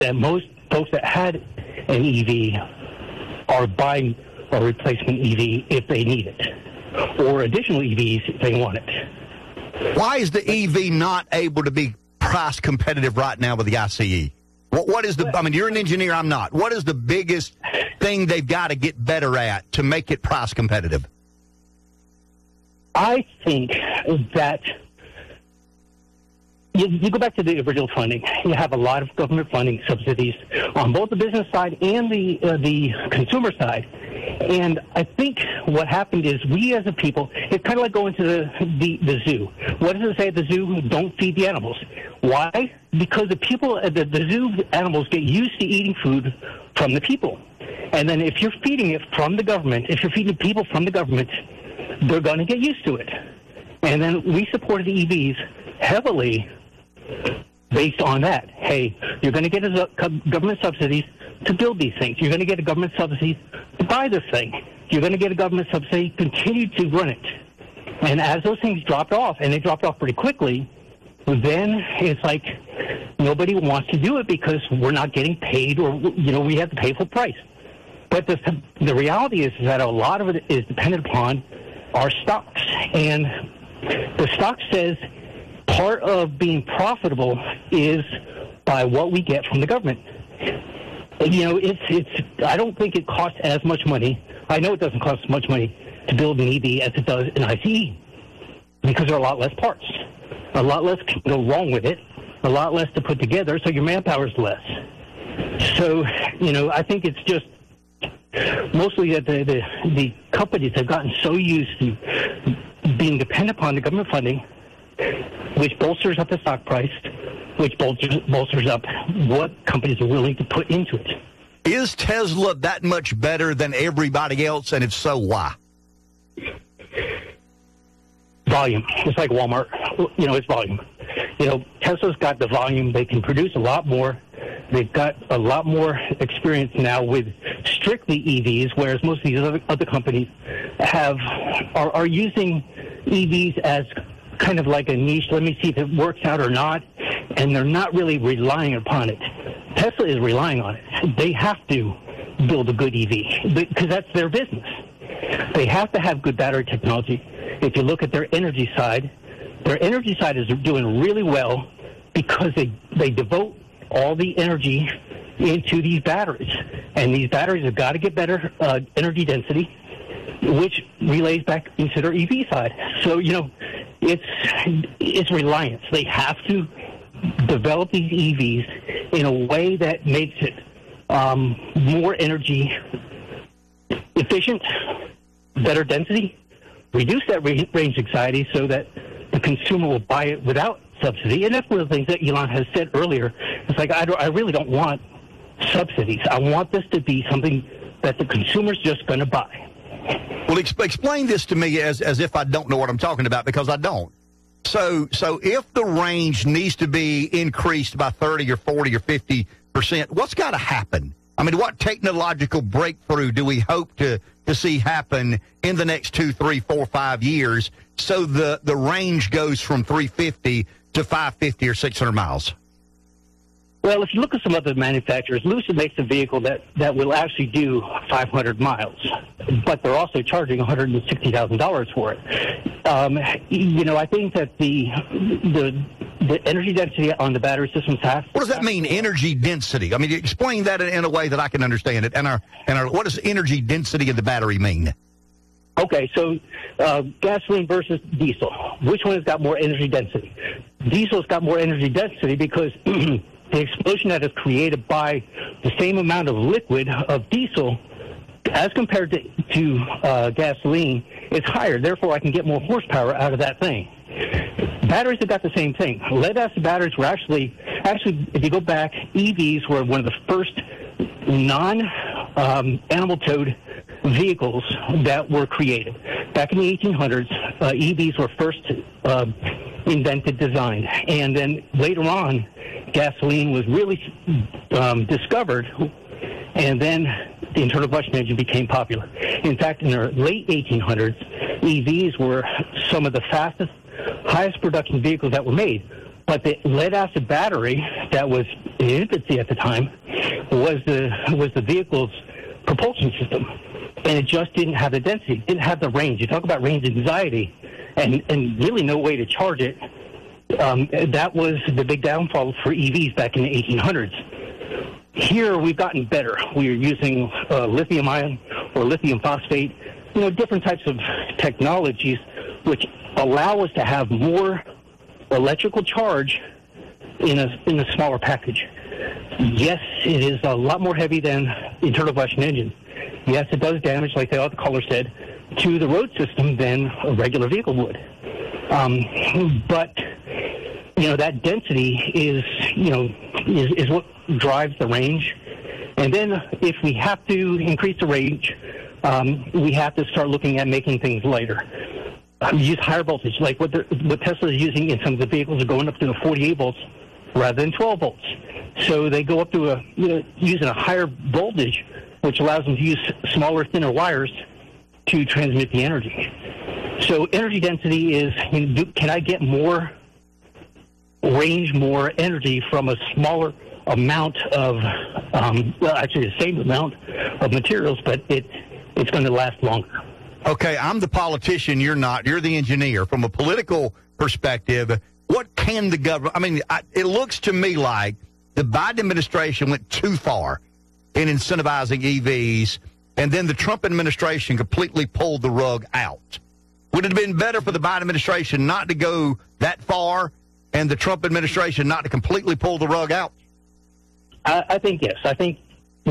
that most folks that had an EV are buying a replacement EV if they need it, or additional EVs if they want it. Why is the EV not able to be price competitive right now with the ICE? What is the, I mean, you're an engineer, I'm not. What is the biggest thing they've got to get better at to make it price competitive? I think that you go back to the original funding. You have a lot of government funding subsidies on both the business side and the consumer side. And I think what happened is we as a people, it's kind of like going to the zoo. What does it say at the zoo? Don't feed the animals. Why? Because the people at the zoo animals get used to eating food from the people. And then if you're feeding it from the government, if you're feeding people from the government, they're going to get used to it. And then we supported the EVs heavily based on that. Hey, you're going to get government subsidies to build these things. You're going to get a government subsidy to buy this thing. You're going to get a government subsidy to continue to run it. And as those things dropped off, and they dropped off pretty quickly, then it's like nobody wants to do it because we're not getting paid, or we have to pay full price. But the reality is that a lot of it is dependent upon our stocks. And the stock says part of being profitable is by what we get from the government. I don't think it costs as much money. I know it doesn't cost as much money to build an EV as it does an ICE because there are a lot less parts. A lot less can go wrong with it, a lot less to put together, so your manpower is less. So, I think it's just mostly that the companies have gotten so used to being dependent upon the government funding, which bolsters up the stock price, which bolsters up what companies are willing to put into it. Is Tesla that much better than everybody else, and if so, why? Volume. It's like Walmart. It's volume. Tesla's got the volume. They can produce a lot more. They've got a lot more experience now with strictly EVs, whereas most of these other companies are using EVs as kind of like a niche. Let me see if it works out or not, and they're not really relying upon it. Tesla is relying on it. They have to build a good EV because that's their business. They have to have good battery technology. If you look at their energy side is doing really well because they devote all the energy into these batteries. And these batteries have got to get better energy density, which relays back into their EV side. So, it's reliance. They have to develop these EVs in a way that makes it more energy efficient, better density, reduce that range anxiety so that the consumer will buy it without subsidy. And that's one of the things that Elon has said earlier. It's like, I really don't want subsidies. I want this to be something that the consumer's just going to buy. Well, explain this to me as if I don't know what I'm talking about, because I don't. So if the range needs to be increased by 30 or 40 or 50%, what's got to happen? I mean, what technological breakthrough do we hope to see happen in the next 2, 3, 4, 5 years so the range goes from 350 to 550 or 600 miles? Well, if you look at some other manufacturers, Lucid makes a vehicle that will actually do 500 miles, but they're also charging $160,000 for it. I think that the energy density on the battery systems has. What does that mean, energy density? I mean, explain that in a way that I can understand it. And what does energy density of the battery mean? Okay, so gasoline versus diesel. Which one has got more energy density? Diesel's got more energy density because the explosion that is created by the same amount of liquid of diesel as compared to gasoline is higher. Therefore, I can get more horsepower out of that thing. Batteries have got the same thing. Lead-acid batteries were actually, if you go back, EVs were one of the first non-animal towed vehicles that were created. Back in the 1800s, EVs were first invented, designed, and then later on, gasoline was really discovered, and then the internal combustion engine became popular. In fact, in the late 1800s, EVs were some of the fastest, highest production vehicles that were made. But the lead-acid battery that was infancy at the time was the vehicle's propulsion system, and it just didn't have the density, didn't have the range. You talk about range anxiety, and really no way to charge it. That was the big downfall for EVs back in the 1800s. Here we've gotten better. We are using lithium ion or lithium phosphate, different types of technologies which allow us to have more electrical charge in a smaller package. Yes, it is a lot more heavy than internal combustion engines. Yes, it does damage, like the other caller said, to the road system than a regular vehicle would. But that density is what drives the range. And then if we have to increase the range, we have to start looking at making things lighter. Use higher voltage, like what Tesla is using in some of the vehicles are going up to 48 volts rather than 12 volts. So they go up to using a higher voltage, which allows them to use smaller, thinner wires to transmit the energy. So energy density is, can I get more range, more energy from a smaller amount of, actually the same amount of materials, but it's going to last longer. Okay, I'm the politician, you're not. You're the engineer. From a political perspective, what can the government, it looks to me like the Biden administration went too far in incentivizing EVs, and then the Trump administration completely pulled the rug out. Would it have been better for the Biden administration not to go that far and the Trump administration not to completely pull the rug out? I think yes. I think,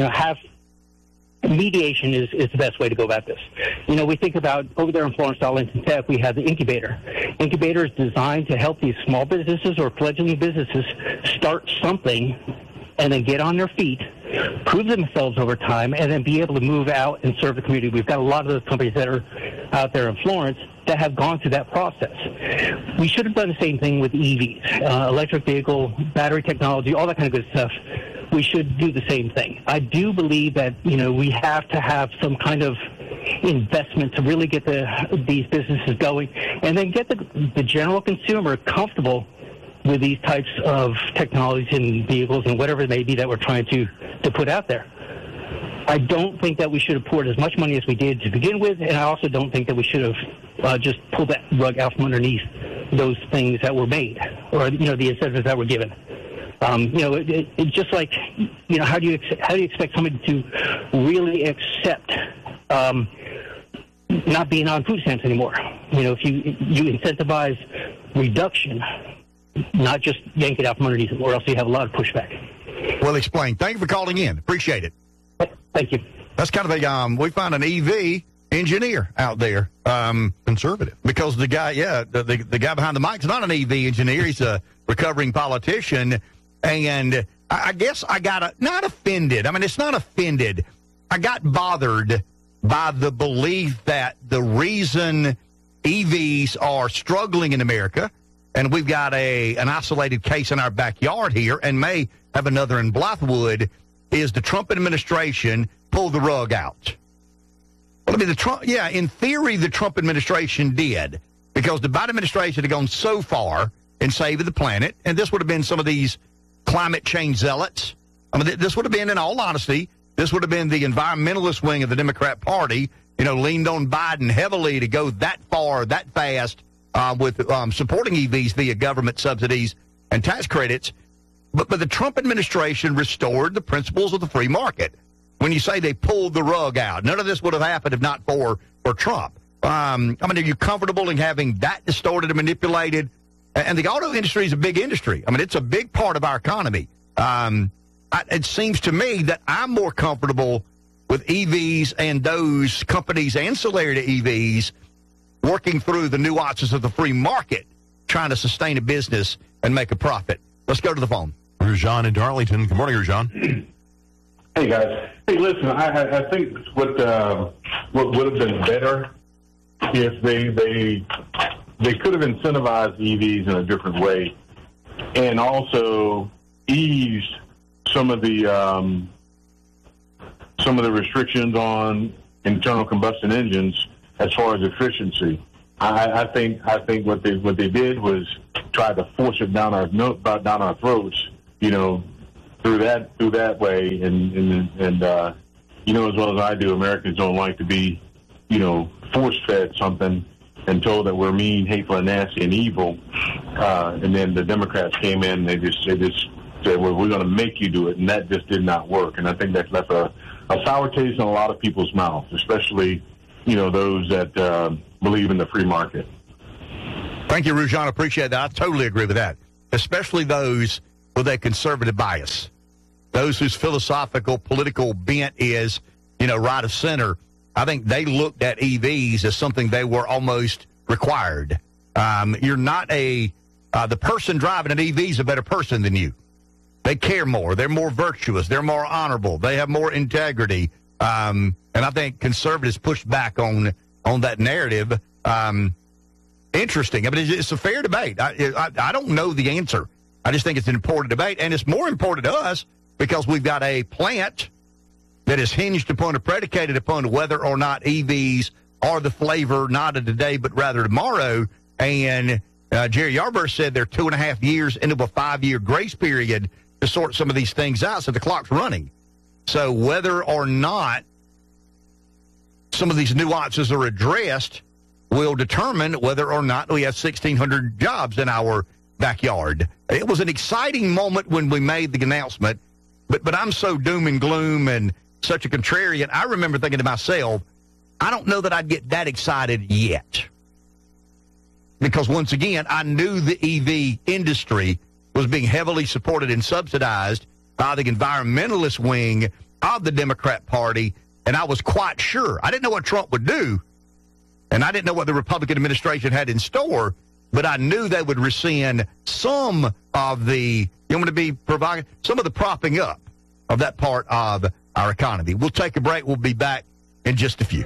mediation is the best way to go about this. We think about over there in Florence, Arlington Tech, we have the incubator. Incubator is designed to help these small businesses or fledgling businesses start something and then get on their feet, prove themselves over time, and then be able to move out and serve the community. We've got a lot of those companies that are out there in Florence that have gone through that process. We should have done the same thing with EVs, electric vehicle, battery technology, all that kind of good stuff. We should do the same thing. I do believe that, we have to have some kind of investment to really get these businesses going and then get the general consumer comfortable with these types of technologies and vehicles and whatever it may be that we're trying to put out there. I don't think that we should have poured as much money as we did to begin with, and I also don't think that we should have just pulled that rug out from underneath those things that were made or, the incentives that were given. It's just like, how do you expect somebody to really accept not being on food stamps anymore? If you incentivize reduction, not just yank it out from underneath it, or else you have a lot of pushback. Well explained. Thank you for calling in. Appreciate it. Thank you. That's kind of we found an EV engineer out there. Conservative. Because the guy, the guy behind the mic is not an EV engineer. He's a recovering politician. And I guess I got not offended. It's not offended. I got bothered by the belief that the reason EVs are struggling in America, and we've got an isolated case in our backyard here and may have another in Blythewood, is the Trump administration pulled the rug out. Well, in theory, the Trump administration did, because the Biden administration had gone so far in saving the planet, and this would have been some of these climate change zealots. This would have been, in all honesty, this would have been the environmentalist wing of the Democrat Party, leaned on Biden heavily to go that far, that fast, with supporting EVs via government subsidies and tax credits. But the Trump administration restored the principles of the free market. When you say they pulled the rug out, none of this would have happened if not for Trump. Are you comfortable in having that distorted and manipulated? And the auto industry is a big industry. It's a big part of our economy. It seems to me that I'm more comfortable with EVs and those companies ancillary to EVs working through the nuances of the free market, trying to sustain a business and make a profit. Let's go to the phone. Rujan in Darlington. Good morning, Rujan. Hey, guys. Hey, listen, I think what would have been better if they could have incentivized EVs in a different way and also eased some of the restrictions on internal combustion engines as far as efficiency. I think what they did was try to force it down our throats, through that way, and you know as well as I do, Americans don't like to be, force-fed something and told that we're mean, hateful, and nasty and evil. And then the Democrats came in, they just said, well, we're going to make you do it, and that just did not work. And I think that's left a sour taste in a lot of people's mouths, especially, those that believe in the free market. Thank you, Rujan. Appreciate that. I totally agree with that, especially those with a conservative bias, those whose philosophical, political bent is, right of center. I think they looked at EVs as something they were almost required. You're not the person driving an EV is a better person than you. They care more. They're more virtuous. They're more honorable. They have more integrity. And I think conservatives push back on that narrative. Interesting. I mean, it's a fair debate. I don't know the answer. I just think it's an important debate, and it's more important to us because we've got a plant that is hinged upon or predicated upon whether or not EVs are the flavor, not of today, but rather tomorrow. And Jerry Yarborough said they're 2.5 years into a 5-year grace period to sort some of these things out, so the clock's running. So whether or not some of these nuances are addressed will determine whether or not we have 1,600 jobs in our backyard. It was an exciting moment when we made the announcement, but I'm so doom and gloom and such a contrarian. I remember thinking to myself, I don't know that I'd get that excited yet. Because once again, I knew the EV industry was being heavily supported and subsidized by the environmentalist wing of the Democrat Party, and I was quite sure. I didn't know what Trump would do, and I didn't know what the Republican administration had in store, but I knew they would rescind some of the, some of the propping up of that part of our economy. We'll take a break. We'll be back in just a few.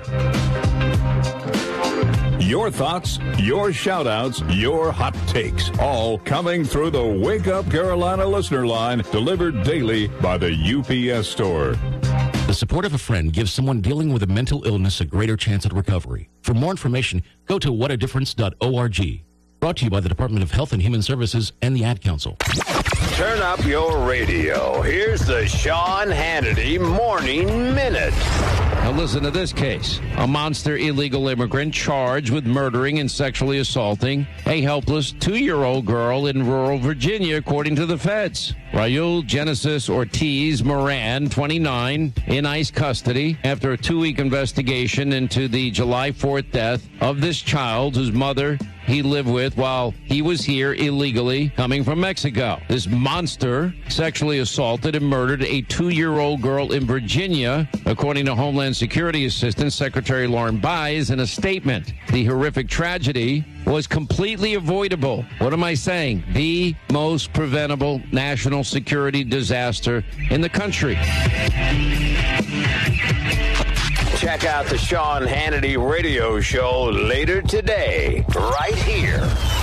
Your thoughts, your shout-outs, your hot takes, all coming through the Wake Up Carolina listener line, delivered daily by the UPS Store. The support of a friend gives someone dealing with a mental illness a greater chance at recovery. For more information, go to whatadifference.org. Brought to you by the Department of Health and Human Services and the Ad Council. Turn up your radio. Here's the Sean Hannity Morning Minute. Now listen to this case. A monster illegal immigrant charged with murdering and sexually assaulting a helpless 2-year-old girl in rural Virginia, according to the feds. Raul Genesis Ortiz Moran, 29, in ICE custody after a 2-week investigation into the July 4th death of this child whose mother he lived with while he was here illegally coming from Mexico. This monster sexually assaulted and murdered a 2-year-old girl in Virginia, according to Homeland Security Assistant Secretary Lauren Biles in a statement. The horrific tragedy was completely avoidable. What am I saying? The most preventable national security disaster in the country. Check out the Sean Hannity radio show later today, right here.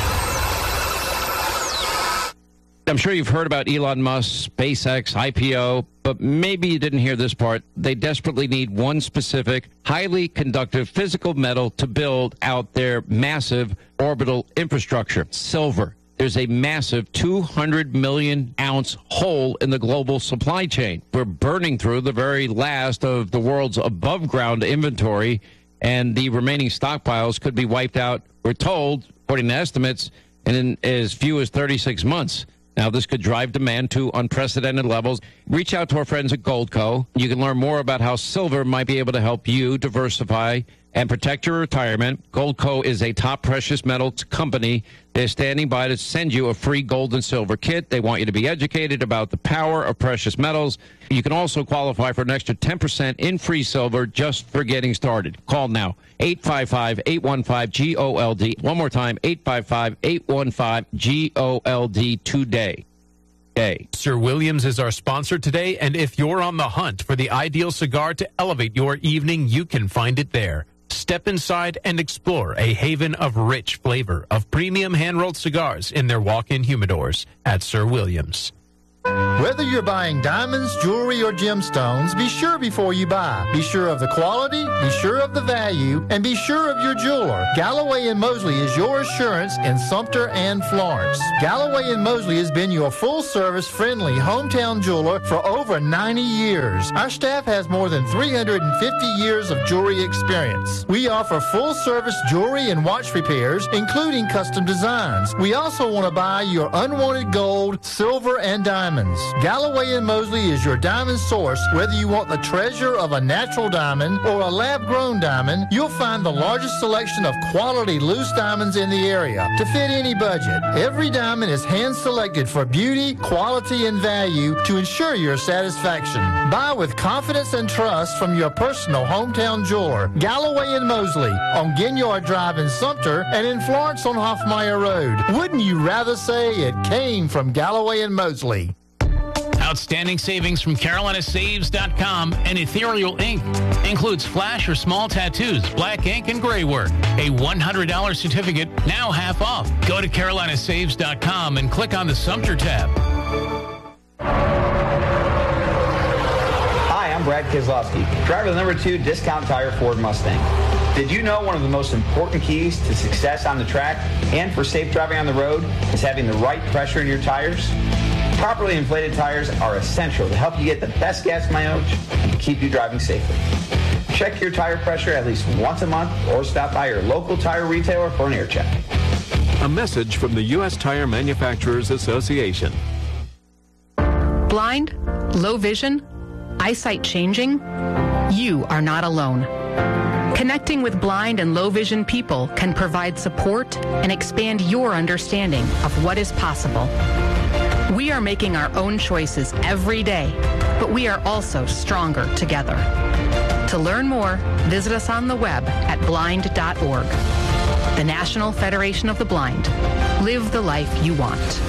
I'm sure you've heard about Elon Musk's SpaceX IPO, but maybe you didn't hear this part. They desperately need one specific, highly conductive physical metal to build out their massive orbital infrastructure, silver. There's a massive 200 million ounce hole in the global supply chain. We're burning through the very last of the world's above ground inventory, and the remaining stockpiles could be wiped out, we're told, according to estimates, in as few as 36 months. Now, this could drive demand to unprecedented levels. Reach out to our friends at Goldco. You can learn more about how silver might be able to help you diversify and protect your retirement. Goldco is a top precious metals company. They're standing by to send you a free gold and silver kit. They want you to be educated about the power of precious metals. You can also qualify for an extra 10% in free silver just for getting started. Call now, 855-815-GOLD. One more time, 855-815-GOLD today. Sir Williams is our sponsor today, and if you're on the hunt for the ideal cigar to elevate your evening, you can find it there. Step inside and explore a haven of rich flavor of premium hand-rolled cigars in their walk-in humidors at Sir Williams. Whether you're buying diamonds, jewelry, or gemstones, be sure before you buy. Be sure of the quality, be sure of the value, and be sure of your jeweler. Galloway & Mosley is your assurance in Sumter and Florence. Galloway & Mosley has been your full-service, friendly hometown jeweler for over 90 years. Our staff has more than 350 years of jewelry experience. We offer full-service jewelry and watch repairs, including custom designs. We also want to buy your unwanted gold, silver, and diamonds. Galloway & Mosley is your diamond source. Whether you want the treasure of a natural diamond or a lab-grown diamond, you'll find the largest selection of quality loose diamonds in the area to fit any budget. Every diamond is hand-selected for beauty, quality, and value to ensure your satisfaction. Buy with confidence and trust from your personal hometown jeweler, Galloway & Mosley, on Ginyard Drive in Sumter and in Florence on Hoffmeyer Road. Wouldn't you rather say it came from Galloway & Mosley? Outstanding savings from CarolinaSaves.com and Ethereal Ink. Includes flash or small tattoos, black ink, and gray work. A $100 certificate, now half off. Go to CarolinaSaves.com and click on the Sumter tab. Hi, I'm Brad Keselowski, driver of the number 2 Discount Tire Ford Mustang. Did you know one of the most important keys to success on the track and for safe driving on the road is having the right pressure in your tires? Properly inflated tires are essential to help you get the best gas mileage and keep you driving safely. Check your tire pressure at least once a month or stop by your local tire retailer for an air check. A message from the U.S. Tire Manufacturers Association. Blind, low vision, eyesight changing? You are not alone. Connecting with blind and low vision people can provide support and expand your understanding of what is possible. We are making our own choices every day, but we are also stronger together. To learn more, visit us on the web at blind.org. The National Federation of the Blind. Live the life you want.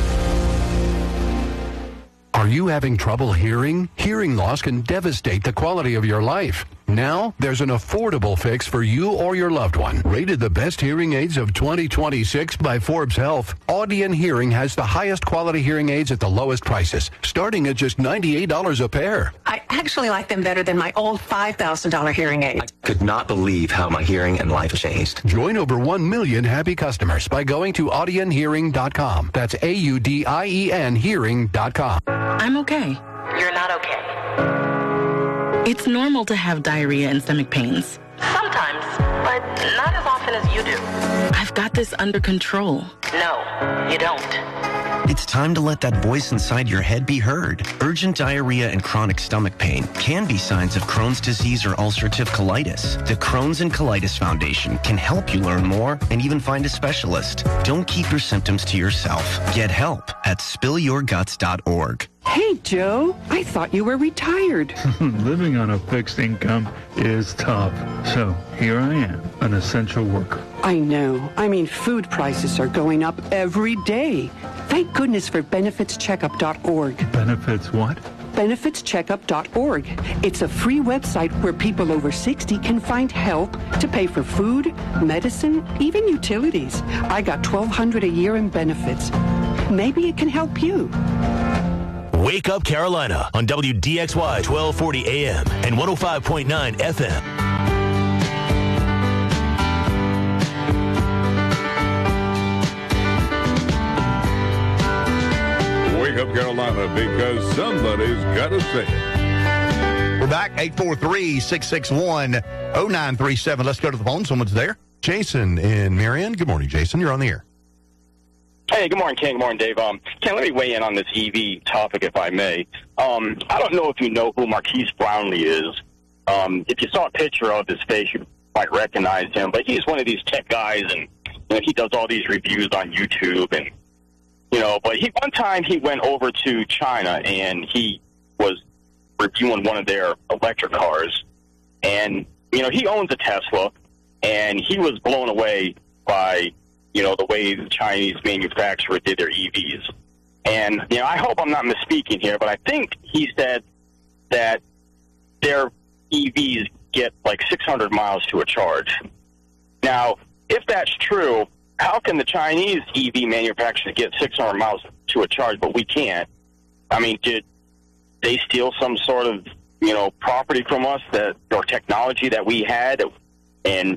Are you having trouble hearing? Hearing loss can devastate the quality of your life. Now, there's an affordable fix for you or your loved one. Rated the best hearing aids of 2026 by Forbes Health, Audion Hearing has the highest quality hearing aids at the lowest prices, starting at just $98 a pair. I actually like them better than my old $5,000 hearing aid. I could not believe how my hearing and life changed. Join over 1 million happy customers by going to audionhearing.com. That's AUDIEN hearing.com. I'm okay. You're not okay. It's normal to have diarrhea and stomach pains. Sometimes, but not as often as you do. I've got this under control. No, you don't. It's time to let that voice inside your head be heard. Urgent diarrhea and chronic stomach pain can be signs of Crohn's disease or ulcerative colitis. The Crohn's and Colitis Foundation can help you learn more and even find a specialist. Don't keep your symptoms to yourself. Get help at spillyourguts.org. Hey, Joe, I thought you were retired. Living on a fixed income is tough. So here I am, an essential worker. I know. I mean, food prices are going up every day. Thank goodness for benefitscheckup.org. Benefits what? benefitscheckup.org. It's a free website where people over 60 can find help to pay for food, medicine, even utilities. I got $1,200 a year in benefits. Maybe it can help you. Wake Up Carolina on WDXY 1240 AM and 105.9 FM. Wake Up Carolina, because somebody's got to say it. We're back, 843-661-0937. Let's go to the phone. Someone's there. Jason in Marion. Good morning, Jason. You're on the air. Hey, good morning, Ken. Good morning, Dave. Ken, let me weigh in on this EV topic, if I may. I don't know if you know who Marquise Brownlee is. If you saw a picture of his face, you might recognize him. But he's one of these tech guys, and he does all these reviews on YouTube. And but one time he went over to China, and he was reviewing one of their electric cars. And he owns a Tesla, and he was blown away by the way the Chinese manufacturer did their EVs. And, I hope I'm not misspeaking here, but I think he said that their EVs get like 600 miles to a charge. Now, if that's true, how can the Chinese EV manufacturers get 600 miles to a charge, but we can't? I mean, did they steal some sort of, property from us or technology that we had? And,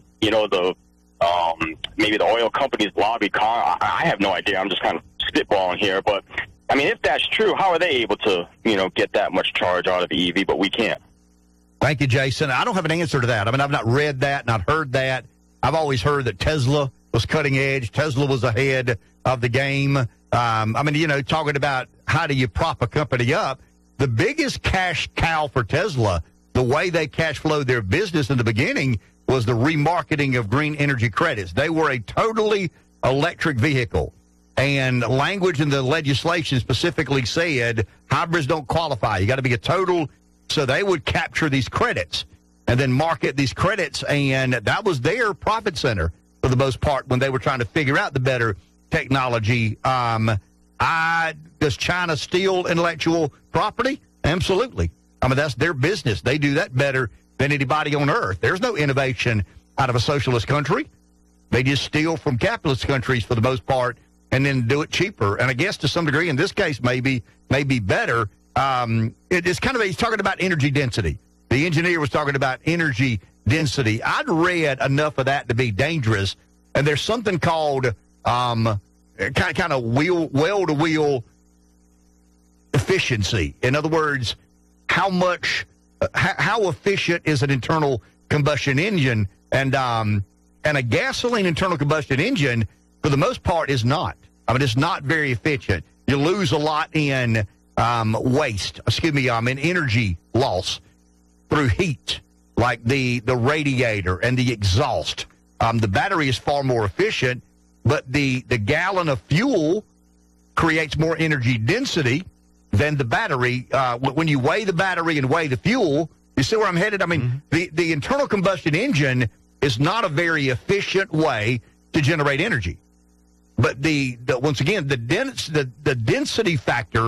maybe the oil companies lobby I have no idea. I'm just kind of spitballing here. But, I mean, if that's true, how are they able to, get that much charge out of the EV, but we can't? Thank you, Jason. I don't have an answer to that. I mean, I've not read that, not heard that. I've always heard that Tesla was cutting edge. Tesla was ahead of the game. Talking about how do you prop a company up, the biggest cash cow for Tesla, the way they cash flowed their business in the beginning was the remarketing of green energy credits. They were a totally electric vehicle. And language in the legislation specifically said hybrids don't qualify. You got to be a total. So they would capture these credits and then market these credits. And that was their profit center for the most part when they were trying to figure out the better technology. Does China steal intellectual property? Absolutely. I mean, that's their business. They do that better than anybody on earth. There's no innovation out of a socialist country. They just steal from capitalist countries for the most part and then do it cheaper. And I guess to some degree, in this case, maybe better. It's kind of, he's talking about energy density. The engineer was talking about energy density. I'd read enough of that to be dangerous. And there's something called kind of well-to-wheel efficiency. In other words, how efficient is an internal combustion engine? And a gasoline internal combustion engine, for the most part, is not. I mean, it's not very efficient. You lose a lot in in energy loss through heat, like the radiator and the exhaust. The battery is far more efficient, but the gallon of fuel creates more energy density than the battery. When you weigh the battery and weigh the fuel, you see where I'm headed? I mean, the internal combustion engine is not a very efficient way to generate energy. But once again, the density factor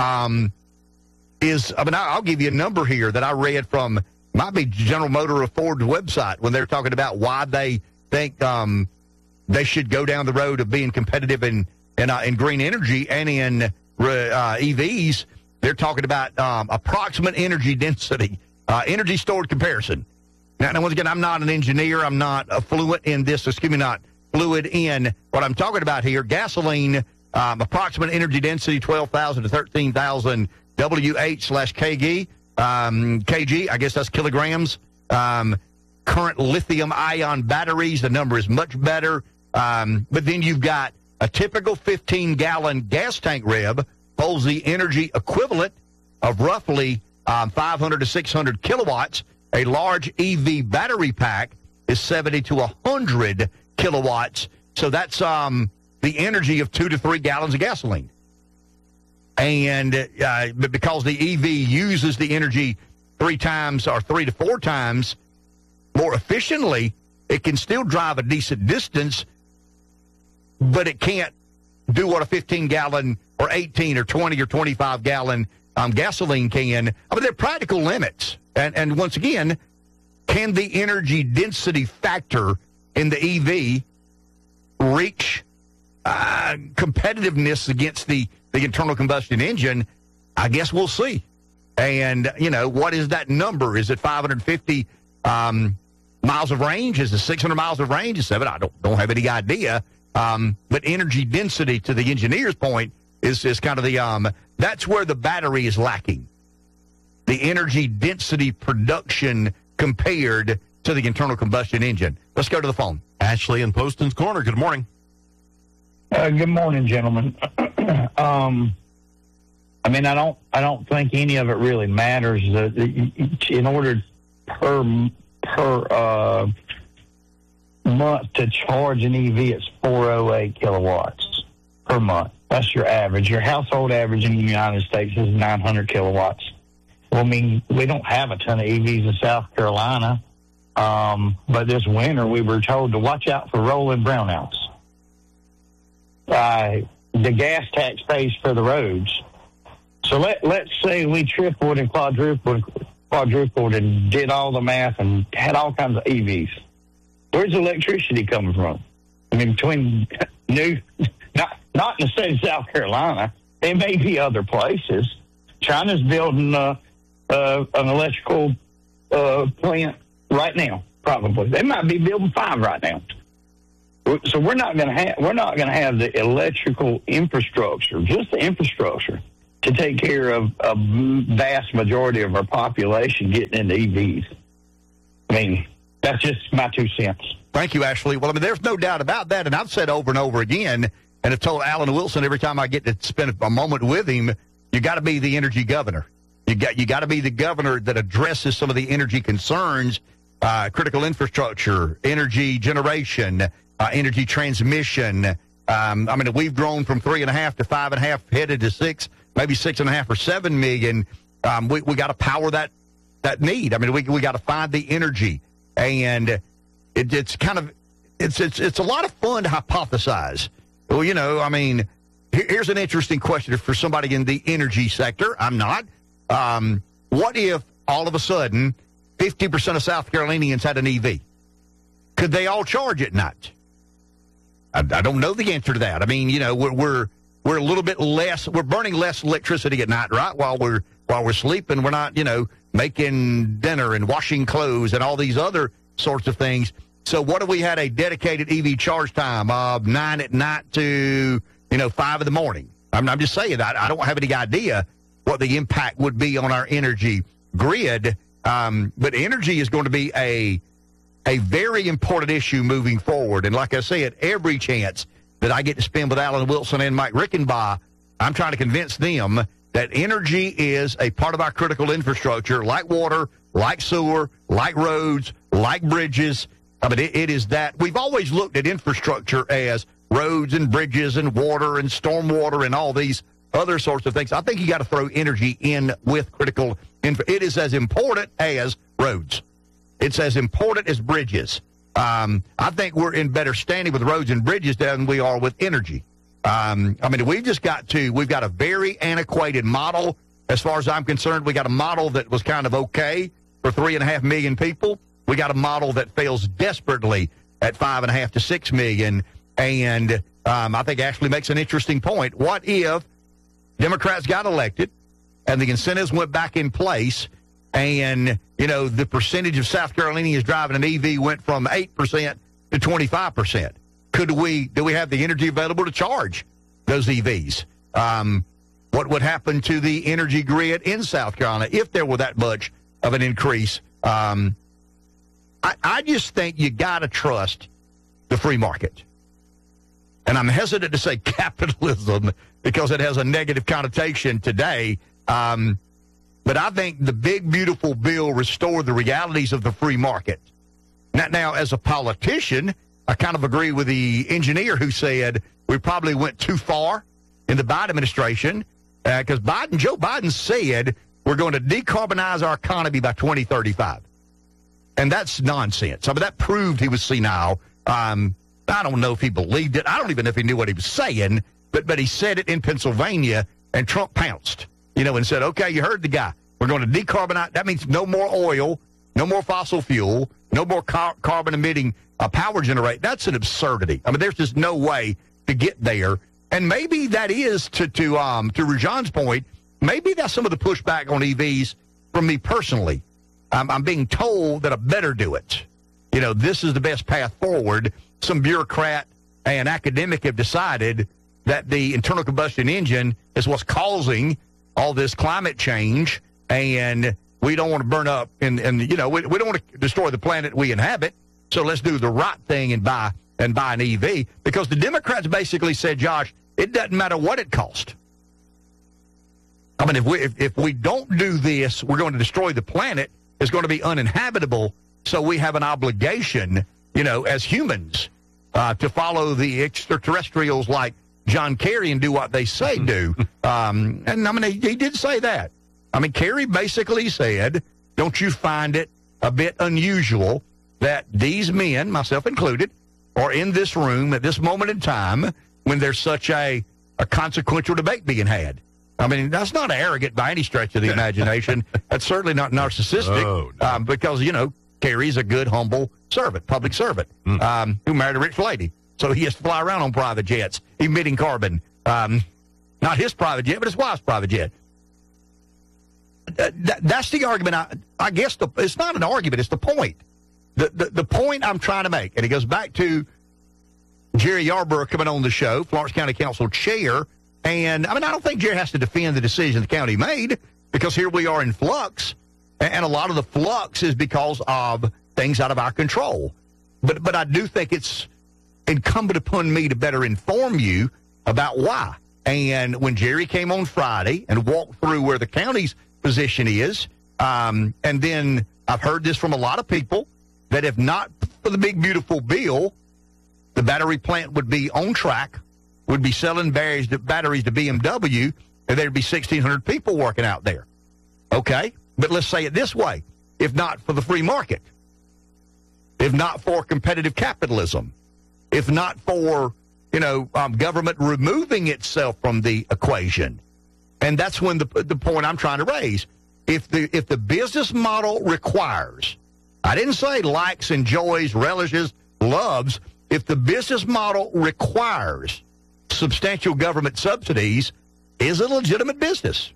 is, I'll give you a number here that I read from, might be General Motors or Ford's website when they're talking about why they think they should go down the road of being competitive in green energy and in EVs. They're talking about approximate energy density, energy stored comparison. Now, once again, I'm not an engineer. I'm not fluent in this. Not fluid in what I'm talking about here. Gasoline, approximate energy density, 12,000 to 13,000 WH/kg. kg, I guess that's kilograms. Current lithium-ion batteries, the number is much better. But then you've got a typical 15-gallon gas tank rib holds the energy equivalent of roughly 500 to 600 kilowatts. A large EV battery pack is 70 to 100 kilowatts. So that's the energy of 2 to 3 gallons of gasoline. And but because the EV uses the energy 3 times or 3 to 4 times more efficiently, it can still drive a decent distance, but it can't do what a 15-gallon or 18 or 20 or 25-gallon gasoline can. I mean, there are practical limits. And once again, can the energy density factor in the EV reach competitiveness against the internal combustion engine? I guess we'll see. And, what is that number? Is it 550 miles of range? Is it 600 miles of range? Is 7? I don't have any idea. But energy density, to the engineer's point, is kind of the that's where the battery is lacking. The energy density production compared to the internal combustion engine. Let's go to the phone. Ashley in Poston's Corner. Good morning. Good morning, gentlemen. I don't think any of it really matters. In order per month to charge an EV, it's 408 kilowatts per month. That's your average. Your household average in the United States is 900 kilowatts. Well, we don't have a ton of EVs in South Carolina, but this winter we were told to watch out for rolling brownouts. The gas tax pays for the roads. So let's say we tripled and quadrupled and did all the math and had all kinds of EVs. Where's the electricity coming from? Between not in the state of South Carolina. There may be other places, China's building an electrical plant right now. Probably they might be building 5 right now. So we're not going to have the electrical infrastructure, just the infrastructure, to take care of a vast majority of our population getting into EVs. I mean, that's just my 2 cents. Thank you, Ashley. Well, I mean, there's no doubt about that, and I've said over and over again, and have told Alan Wilson every time I get to spend a moment with him, you got to be the energy governor. You got to be the governor that addresses some of the energy concerns, critical infrastructure, energy generation, energy transmission. I mean, we've grown from 3.5 to 5.5, headed to 6, maybe 6.5 or 7 million. We got to power that need. I mean, we got to find the energy, and it's kind of it's a lot of fun to hypothesize. Well, you know, I mean, here's an interesting question for somebody in the energy sector. I'm not. What if all of a sudden 50% of South Carolinians had an EV? Could they all charge at night? I don't know the answer to that. I mean, you know, we're a little bit less. We're burning less electricity at night, right? While we're sleeping, we're not, you know, making dinner and washing clothes and all these other sorts of things. So what if we had a dedicated EV charge time of 9 at night to, 5 in the morning? I'm just saying, I don't have any idea what the impact would be on our energy grid. But energy is going to be a very important issue moving forward. And like I said, every chance that I get to spend with Alan Wilson and Mike Rickenbaugh, I'm trying to convince them that energy is a part of our critical infrastructure, like water, like sewer, like roads, like bridges. I mean, it is that. We've always looked at infrastructure as roads and bridges and water and stormwater and all these other sorts of things. I think you got to throw energy in with critical infrastructure. It is as important as roads. It's as important as bridges. I think we're in better standing with roads and bridges than we are with energy. I mean, we've got a very antiquated model. As far as I'm concerned, we got a model that was kind of okay for 3.5 million people. We got a model that fails desperately at 5.5 to 6 million. And I think Ashley makes an interesting point. What if Democrats got elected and the incentives went back in place and, the percentage of South Carolinians driving an EV went from 8% to 25%? Do we have the energy available to charge those EVs? What would happen to the energy grid in South Carolina if there were that much of an increase? I just think you got to trust the free market. And I'm hesitant to say capitalism because it has a negative connotation today. But I think the big, beautiful bill restored the realities of the free market. Now, as a politician, I kind of agree with the engineer who said we probably went too far in the Biden administration because Joe Biden said we're going to decarbonize our economy by 2035. And that's nonsense. I mean, that proved he was senile. I don't know if he believed it. I don't even know if he knew what he was saying, but he said it in Pennsylvania, and Trump pounced, and said, okay, you heard the guy. We're going to decarbonize. That means no more oil, no more fossil fuel, no more carbon-emitting power generation. That's an absurdity. I mean, there's just no way to get there. And maybe that is, to Rajan's point, maybe that's some of the pushback on EVs from me personally. I'm being told that I better do it. This is the best path forward. Some bureaucrat and academic have decided that the internal combustion engine is what's causing all this climate change, and we don't want to burn up, and we don't want to destroy the planet we inhabit, so let's do the right thing and buy an EV, because the Democrats basically said, Josh, it doesn't matter what it costs. I mean, if we don't do this, we're going to destroy the planet. It's going to be uninhabitable, so we have an obligation, as humans, to follow the extraterrestrials like John Kerry and do what they say do. And, I mean, he did say that. I mean, Kerry basically said, don't you find it a bit unusual that these men, myself included, are in this room at this moment in time when there's such a consequential debate being had? I mean, that's not arrogant by any stretch of the imagination. That's certainly not narcissistic. Oh, no. Because, Kerry's a good, humble servant, public servant, who married a rich lady. So he has to fly around on private jets, emitting carbon. Not his private jet, but his wife's private jet. that's the argument. I guess it's not an argument. It's the point. The point I'm trying to make, and it goes back to Jerry Yarborough coming on the show, Florence County Council chair. And, I mean, I don't think Jerry has to defend the decision the county made, because here we are in flux, and a lot of the flux is because of things out of our control. But I do think it's incumbent upon me to better inform you about why. And when Jerry came on Friday and walked through where the county's position is, and then I've heard this from a lot of people, that if not for the big, beautiful bill, the battery plant would be on track, would be selling batteries to BMW, and there'd be 1,600 people working out there. Okay? But let's say it this way. If not for the free market, if not for competitive capitalism, if not for, government removing itself from the equation, and that's when the point I'm trying to raise. If the business model requires, I didn't say likes, enjoys, relishes, loves, if the business model requires substantial government subsidies, is a legitimate business.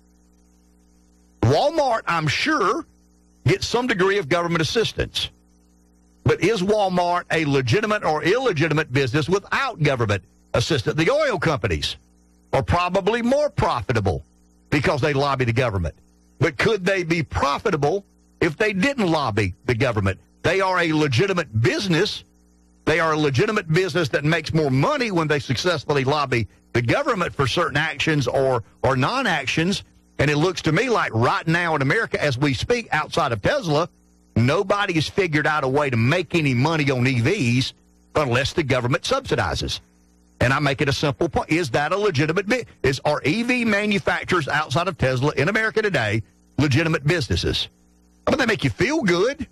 Walmart, I'm sure, gets some degree of government assistance. But is Walmart a legitimate or illegitimate business without government assistance? The oil companies are probably more profitable because they lobby the government. But could they be profitable if they didn't lobby the government? They are a legitimate business. They are a legitimate business that makes more money when they successfully lobby the government for certain actions or non-actions. And it looks to me like right now in America, as we speak, outside of Tesla, nobody has figured out a way to make any money on EVs unless the government subsidizes. And I make it a simple point. Is that a legitimate business? Are EV manufacturers outside of Tesla in America today legitimate businesses? I mean, they make you feel good.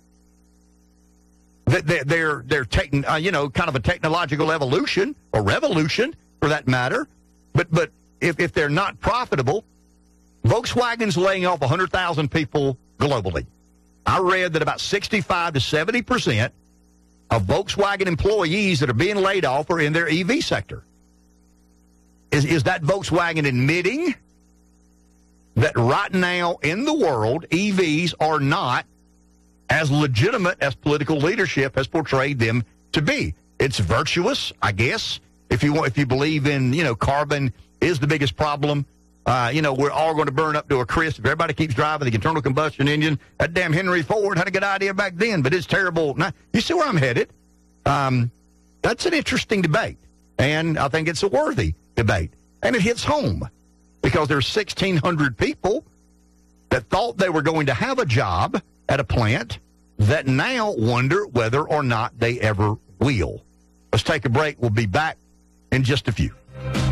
They're taking, kind of a technological evolution or revolution for that matter. But if they're not profitable, Volkswagen's laying off 100,000 people globally. I read that about 65 to 70% of Volkswagen employees that are being laid off are in their EV sector. Is that Volkswagen admitting that right now in the world, EVs are not as legitimate as political leadership has portrayed them to be? It's virtuous, I guess. If you believe in, carbon is the biggest problem. We're all going to burn up to a crisp if everybody keeps driving the internal combustion engine. That damn Henry Ford had a good idea back then, but it's terrible now. You see where I'm headed? That's an interesting debate, and I think it's a worthy debate. And it hits home because there's 1,600 people that thought they were going to have a job at a plant that now wonder whether or not they ever will. Let's take a break. We'll be back in just a few.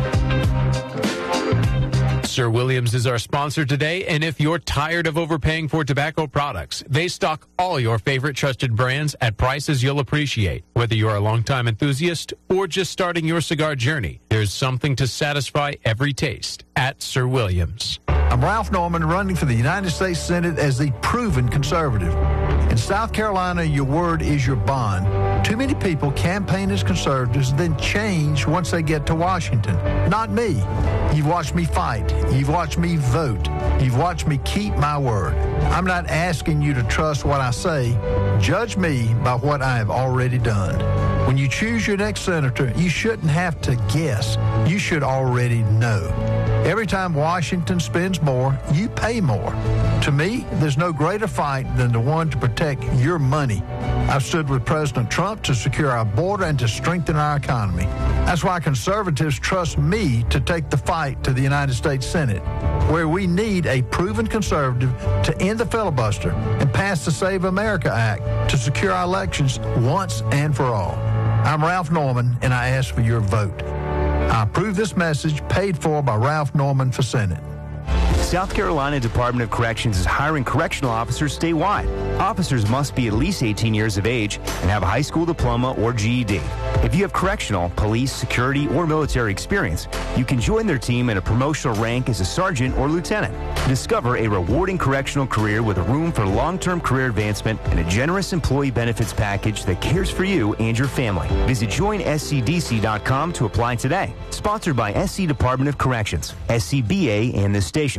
Sir Williams is our sponsor today, and if you're tired of overpaying for tobacco products, they stock all your favorite trusted brands at prices you'll appreciate. Whether you're a longtime enthusiast or just starting your cigar journey, there's something to satisfy every taste at Sir Williams. I'm Ralph Norman, running for the United States Senate as the proven conservative. In South Carolina, your word is your bond. Too many people campaign as conservatives, then change once they get to Washington. Not me. You've watched me fight. You've watched me vote. You've watched me keep my word. I'm not asking you to trust what I say. Judge me by what I have already done. When you choose your next senator, you shouldn't have to guess. You should already know. Every time Washington spends more, you pay more. To me, there's no greater fight than the one to protect your money. I've stood with President Trump to secure our border and to strengthen our economy. That's why conservatives trust me to take the fight to the United States Senate, where we need a proven conservative to end the filibuster and pass the Save America Act to secure our elections once and for all. I'm Ralph Norman, and I ask for your vote. I approve this message, paid for by Ralph Norman for Senate. South Carolina Department of Corrections is hiring correctional officers statewide. Officers must be at least 18 years of age and have a high school diploma or GED. If you have correctional, police, security, or military experience, you can join their team in a promotional rank as a sergeant or lieutenant. Discover a rewarding correctional career with a room for long-term career advancement and a generous employee benefits package that cares for you and your family. Visit joinscdc.com to apply today. Sponsored by SC Department of Corrections, SCBA, and this station.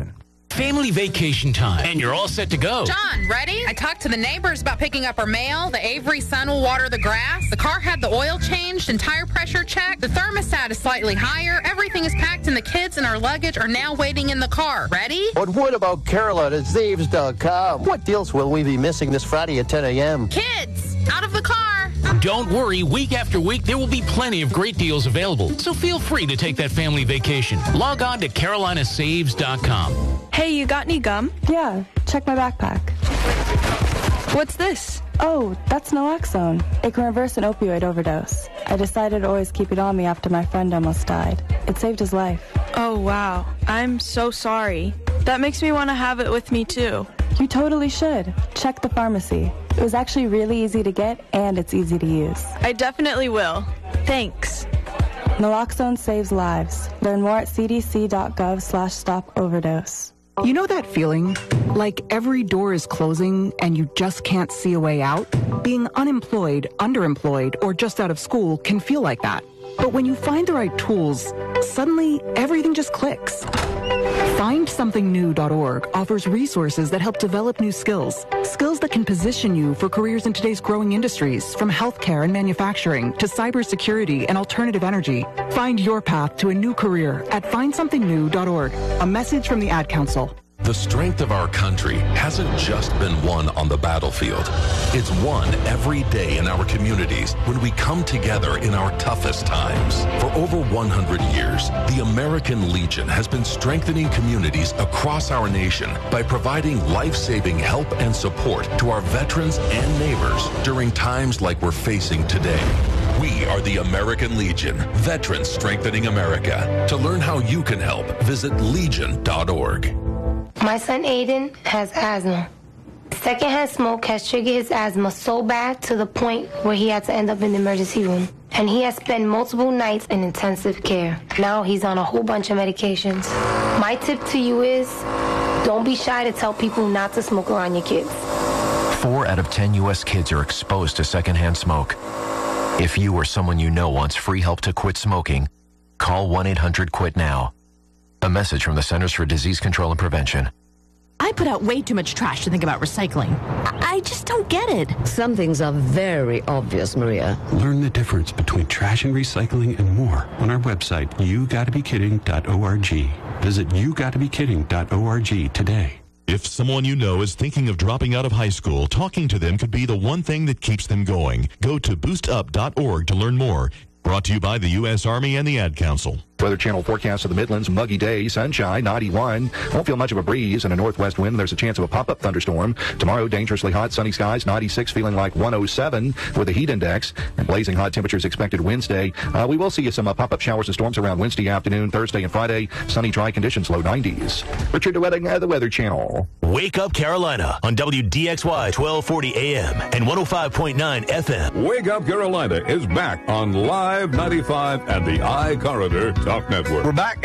Family vacation time, and you're all set to go. John, ready? I talked to the neighbors about picking up our mail. The Avery son will water the grass. The car had the oil changed and tire pressure checked. The thermostat is slightly higher. Everything is packed, and the kids and our luggage are now waiting in the car. Ready? But what about Carolina@Zaves.com? What deals will we be missing this Friday at 10 a.m.? Kids, out of the car. Don't worry, week after week, there will be plenty of great deals available. So feel free to take that family vacation. Log on to CarolinaSaves.com. Hey, you got any gum? Yeah, check my backpack. What's this? Oh, that's naloxone. It can reverse an opioid overdose. I decided to always keep it on me after my friend almost died. It saved his life. Oh, wow. I'm so sorry. That makes me want to have it with me, too. You totally should. Check the pharmacy. It was actually really easy to get, and it's easy to use. I definitely will. Thanks. Naloxone saves lives. Learn more at cdc.gov/stop-overdose. You know that feeling? Like every door is closing and you just can't see a way out? Being unemployed, underemployed, or just out of school can feel like that. But when you find the right tools, suddenly everything just clicks. FindSomethingNew.org offers resources that help develop new skills. Skills that can position you for careers in today's growing industries, from healthcare and manufacturing to cybersecurity and alternative energy. Find your path to a new career at FindSomethingNew.org. A message from the Ad Council. The strength of our country hasn't just been won on the battlefield. It's won every day in our communities when we come together in our toughest times. For over 100 years, the American Legion has been strengthening communities across our nation by providing life-saving help and support to our veterans and neighbors during times like we're facing today. We are the American Legion, Veterans Strengthening America. To learn how you can help, visit legion.org. My son Aiden has asthma. Secondhand smoke has triggered his asthma so bad to the point where he had to end up in the emergency room. And he has spent multiple nights in intensive care. Now he's on a whole bunch of medications. My tip to you is, don't be shy to tell people not to smoke around your kids. 4 out of 10 U.S. kids are exposed to secondhand smoke. If you or someone you know wants free help to quit smoking, call 1-800-QUIT-NOW. A message from the Centers for Disease Control and Prevention. I put out way too much trash to think about recycling. I just don't get it. Some things are very obvious, Maria. Learn the difference between trash and recycling and more on our website, yougottabekidding.org. Visit yougottabekidding.org today. If someone you know is thinking of dropping out of high school, talking to them could be the one thing that keeps them going. Go to boostup.org to learn more. Brought to you by the U.S. Army and the Ad Council. Weather Channel forecast of the Midlands, muggy day, sunshine, 91. Won't feel much of a breeze and a northwest wind. There's a chance of a pop-up thunderstorm. Tomorrow, dangerously hot, sunny skies, 96, feeling like 107 with a heat index. And blazing hot temperatures expected Wednesday. We will see some pop-up showers and storms around Wednesday afternoon, Thursday and Friday. Sunny, dry conditions, low 90s. Richard DeWetting, the Weather Channel. Wake Up Carolina on WDXY 1240 AM and 105.9 FM. Wake Up Carolina is back on Live 95 and the iCorridor Talk Network. We're back,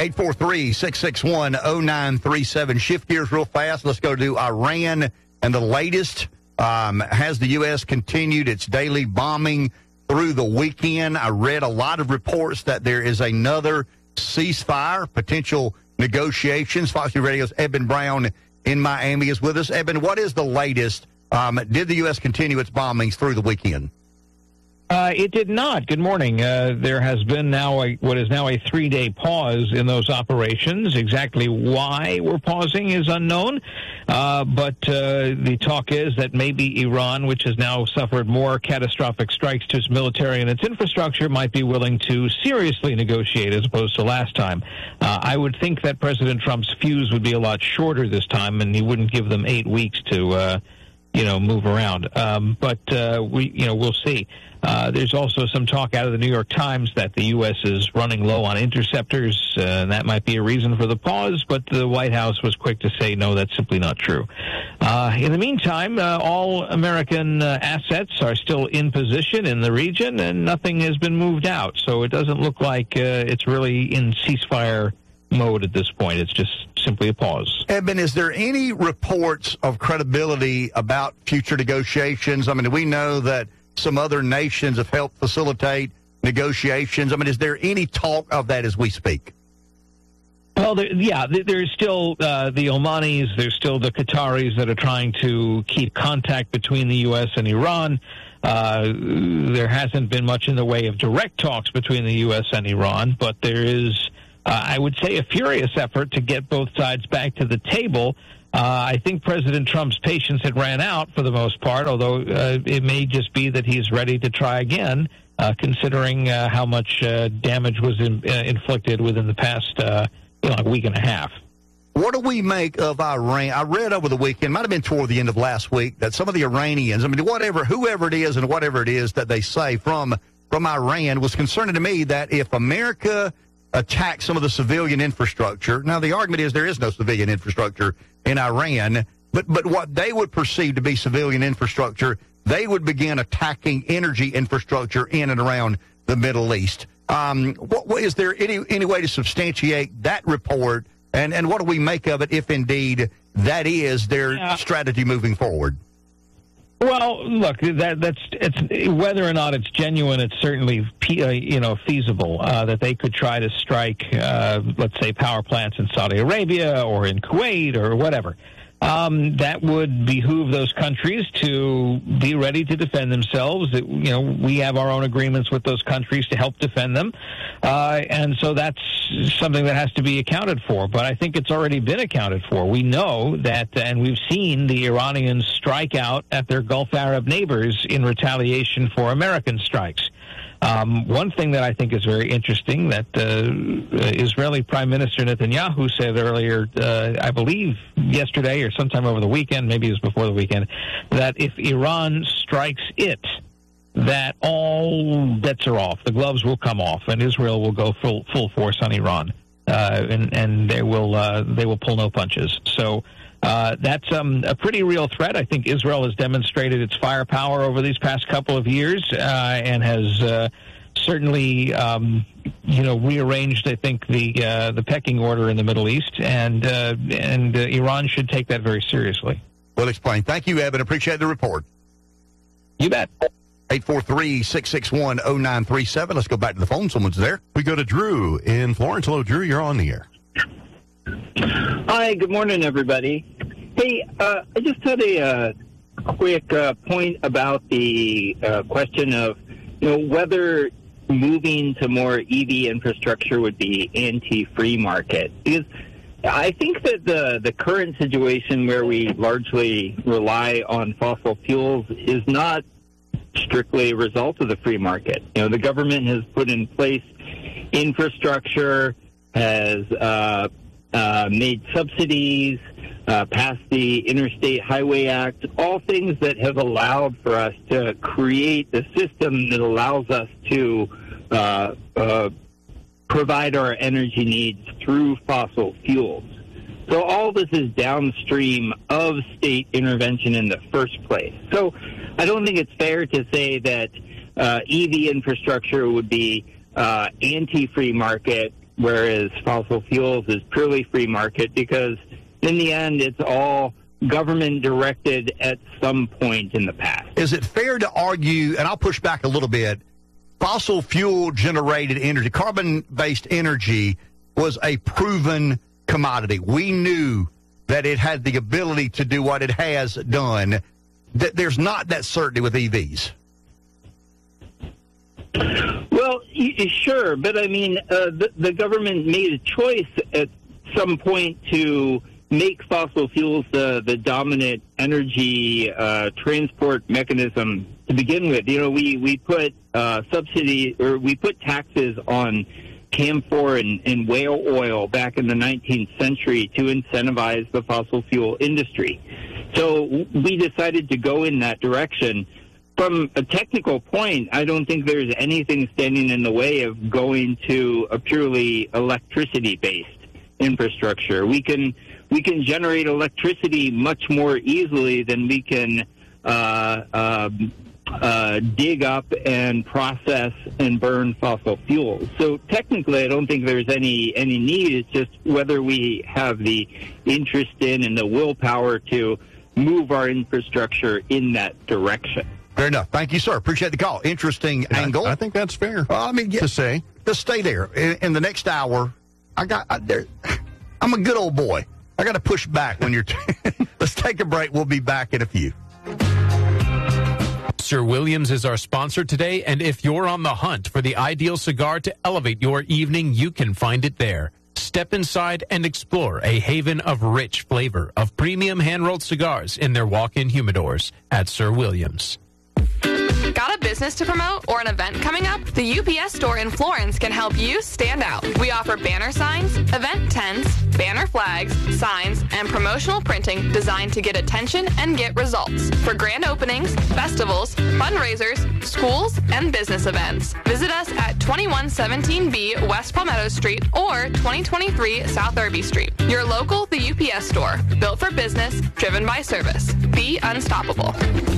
843-661-0937. Shift gears real fast. Let's go to Iran and the latest. Has the U.S. continued its daily bombing through the weekend? I read a lot of reports that there is another ceasefire, potential negotiations. Fox News Radio's Eben Brown in Miami is with us. Eben, what is the latest? Did the U.S. continue its bombings through the weekend? It did not. Good morning. There has been now what is now a 3-day pause in those operations. Exactly why we're pausing is unknown. But the talk is that maybe Iran, which has now suffered more catastrophic strikes to its military and its infrastructure, might be willing to seriously negotiate as opposed to last time. I would think that President Trump's fuse would be a lot shorter this time, and he wouldn't give them 8 weeks to move around. But we'll see. There's also some talk out of the New York Times that the U.S. is running low on interceptors, and that might be a reason for the pause, but the White House was quick to say, no, that's simply not true. In the meantime, all American assets are still in position in the region, and nothing has been moved out. So it doesn't look like it's really in ceasefire mode at this point. It's just simply a pause. Eben, is there any reports of credibility about future negotiations? I mean, we know that some other nations have helped facilitate negotiations. I mean, is there any talk of that as we speak? Well, there's still the Omanis, there's still the Qataris that are trying to keep contact between the U.S. and Iran. There hasn't been much in the way of direct talks between the U.S. and Iran, but there is, I would say, a furious effort to get both sides back to the table. I think President Trump's patience had ran out for the most part, although it may just be that he's ready to try again, considering how much damage was inflicted within the past week and a half. What do we make of Iran? I read over the weekend, might have been toward the end of last week, that some of the Iranians, whoever it is and whatever it is that they say from Iran, was concerning to me that if America attacks some of the civilian infrastructure, now the argument is there is no civilian infrastructure in Iran, but what they would perceive to be civilian infrastructure, they would begin attacking energy infrastructure in and around the Middle East. Is there any way to substantiate that report, and what do we make of it if indeed that is their strategy moving forward? Well, look, it's whether or not it's genuine. It's certainly feasible that they could try to strike, let's say, power plants in Saudi Arabia or in Kuwait or whatever. That would behoove those countries to be ready to defend themselves. We have our own agreements with those countries to help defend them. And so that's something that has to be accounted for. But I think it's already been accounted for. We know that, and we've seen the Iranians strike out at their Gulf Arab neighbors in retaliation for American strikes. One thing that I think is very interesting that Israeli Prime Minister Netanyahu said earlier, I believe yesterday or sometime over the weekend, maybe it was before the weekend, that if Iran strikes it, that all bets are off. The gloves will come off, and Israel will go full force on Iran, and they will pull no punches. So. That's a pretty real threat. I think Israel has demonstrated its firepower over these past couple of years and has certainly, rearranged, I think, the pecking order in the Middle East, and Iran should take that very seriously. Well explained. Thank you, Evan. Appreciate the report. You bet. 843-661-0937. Let's go back to the phone. Someone's there. We go to Drew in Florence. Hello, Drew. You're on the air. Hi, good morning, everybody. Hey, I just had a quick point about the question of, whether moving to more EV infrastructure would be anti-free market. Because I think that the current situation where we largely rely on fossil fuels is not strictly a result of the free market. The government has put in place infrastructure, has made subsidies, passed the Interstate Highway Act, all things that have allowed for us to create a system that allows us to provide our energy needs through fossil fuels. So all this is downstream of state intervention in the first place. So I don't think it's fair to say that EV infrastructure would be anti-free market, whereas fossil fuels is purely free market, because in the end, it's all government directed at some point in the past. Is it fair to argue, and I'll push back a little bit, fossil fuel generated energy, carbon-based energy was a proven commodity. We knew that it had the ability to do what it has done. There's not that certainty with EVs. Well, sure, but I mean, the government made a choice at some point to make fossil fuels the dominant energy transport mechanism to begin with. We put subsidy, or we put taxes on camphor and whale oil back in the 19th century to incentivize the fossil fuel industry. So we decided to go in that direction. From a technical point, I don't think there's anything standing in the way of going to a purely electricity-based infrastructure. We can generate electricity much more easily than we can dig up and process and burn fossil fuels. So technically, I don't think there's any need. It's just whether we have the interest in and the willpower to move our infrastructure in that direction. Fair enough. Thank you, sir. Appreciate the call. Interesting angle. I think that's fair to say. Just stay there. In the next hour, I'm a good old boy. I got to push back when you're... Let's take a break. We'll be back in a few. Sir Williams is our sponsor today, and if you're on the hunt for the ideal cigar to elevate your evening, you can find it there. Step inside and explore a haven of rich flavor of premium hand-rolled cigars in their walk-in humidors at Sir Williams. Got a business to promote or an event coming up? The UPS store in Florence can help you stand out. We offer banner signs, event tents, banner flags, signs, and promotional printing designed to get attention and get results for grand openings, festivals, fundraisers, schools, and business events. Visit us at 2117B West Palmetto Street or 2023 South Irby Street. Your local The UPS store, built for business, driven by service. Be unstoppable.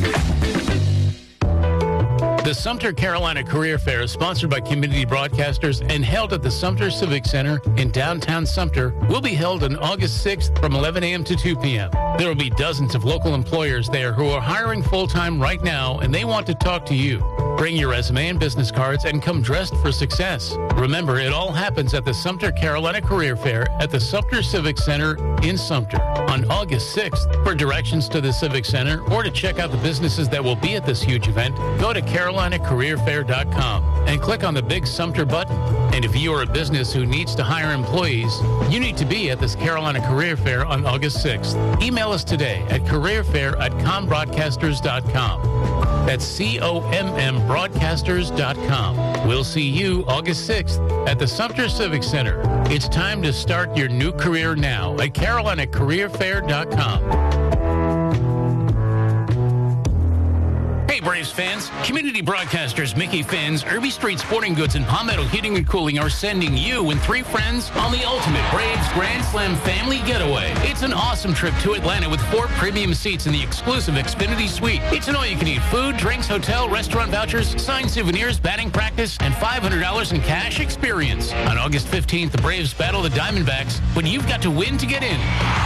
The Sumter Carolina Career Fair is sponsored by Community Broadcasters and held at the Sumter Civic Center in downtown Sumter. Will be held on August 6th from 11 a.m. to 2 p.m. There will be dozens of local employers there who are hiring full-time right now, and they want to talk to you. Bring your resume and business cards and come dressed for success. Remember, it all happens at the Sumter Carolina Career Fair at the Sumter Civic Center in Sumter on August 6th. For directions to the Civic Center or to check out the businesses that will be at this huge event, go to CarolinaCareerFair.com and click on the big Sumter button. And if you are a business who needs to hire employees, you need to be at this Carolina Career Fair on August 6th. Email us today at careerfair@combroadcasters.com. That's COMM broadcasters.com. We'll see you August 6th at the Sumter Civic Center. It's time to start your new career now at CarolinaCareerFair.com. Hey, Braves fans. Community Broadcasters Mickey Finn's, Irby Street Sporting Goods, and Palmetto Heating and Cooling are sending you and 3 friends on the ultimate Braves Grand Slam family getaway. It's an awesome trip to Atlanta with 4 premium seats in the exclusive Xfinity Suite. It's an all-you-can-eat food, drinks, hotel, restaurant vouchers, signed souvenirs, batting practice, and $500 in cash experience. On August 15th, the Braves battle the Diamondbacks, but you've got to win to get in.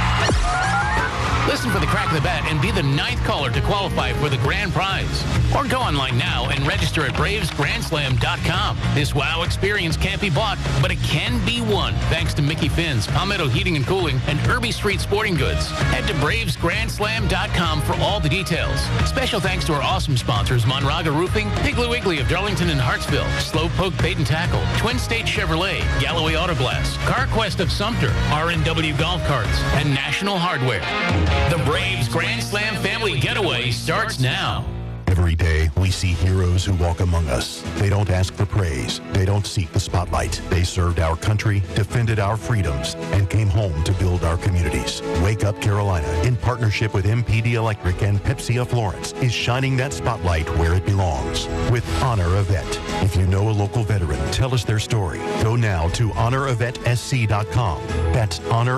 Listen for the crack of the bat and be the 9th caller to qualify for the grand prize. Or go online now and register at BravesGrandSlam.com. This wow experience can't be bought, but it can be won thanks to Mickey Finn's, Palmetto Heating and Cooling, and Irby Street Sporting Goods. Head to BravesGrandSlam.com for all the details. Special thanks to our awesome sponsors, Monraga Roofing, Piggly Wiggly of Darlington and Hartsville, Slowpoke Bait and Tackle, Twin State Chevrolet, Galloway Auto Glass, CarQuest of Sumter, R&W Golf Carts, and National Hardware. The Braves Grand Slam family getaway starts now. Every day, we see heroes who walk among us. They don't ask for praise. They don't seek the spotlight. They served our country, defended our freedoms, and came home to build our communities. Wake Up Carolina, in partnership with MPD Electric and Pepsi of Florence, is shining that spotlight where it belongs with Honor a Vet. If you know a local veteran, tell us their story. Go now to honoravetsc.com. That's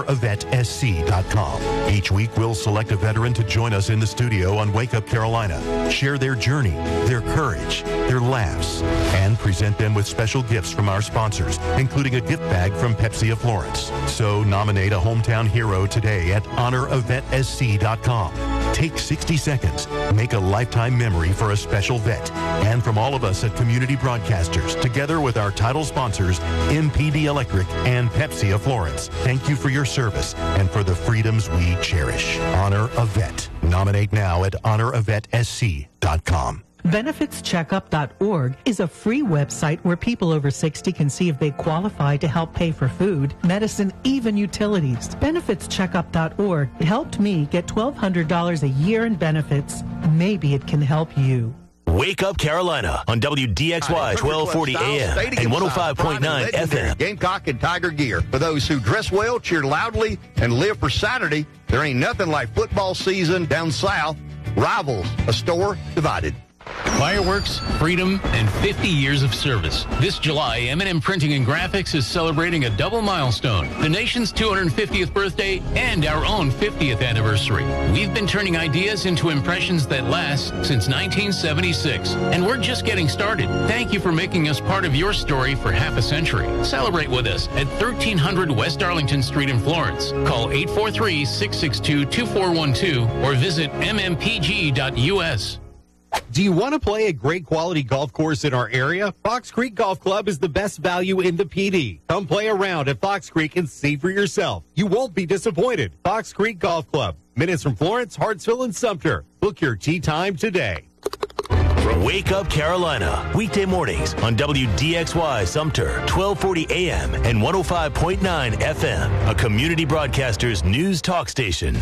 honoravetsc.com. Each week, we'll select a veteran to join us in the studio on Wake Up Carolina. Share their journey, their courage, their laughs, and present them with special gifts from our sponsors, including a gift bag from Pepsi of Florence. So nominate a hometown hero today at honoravetsc.com. Take 60 seconds. Make a lifetime memory for a special vet. And from all of us at Community Broadcasters, together with our title sponsors, MPD Electric and Pepsi of Florence, thank you for your service and for the freedoms we cherish. Honor a Vet. Nominate now at honoravetsc.com. BenefitsCheckup.org is a free website where people over 60 can see if they qualify to help pay for food, medicine, even utilities. BenefitsCheckup.org helped me get $1,200 a year in benefits. Maybe it can help you. Wake Up Carolina on WDXY 1240 AM and 105.9 FM. Gamecock and Tiger gear. For those who dress well, cheer loudly, and live for Saturday, there ain't nothing like football season down south. Rivals, a store divided. Fireworks, freedom, and 50 years of service. This July, M&M Printing and Graphics is celebrating a double milestone, the nation's 250th birthday and our own 50th anniversary. We've been turning ideas into impressions that last since 1976, and we're just getting started. Thank you for making us part of your story for half a century. Celebrate with us at 1300 West Arlington Street in Florence. Call 843-662-2412 or visit mmpg.us. Do you want to play a great quality golf course in our area? Fox Creek Golf Club is the best value in the PD. Come play around at Fox Creek and see for yourself. You won't be disappointed. Fox Creek Golf Club. Minutes from Florence, Hartsville, and Sumter. Book your tee time today. Wake Up Carolina, weekday mornings on WDXY Sumter, 1240 AM and 105.9 FM, a community broadcaster's news talk station.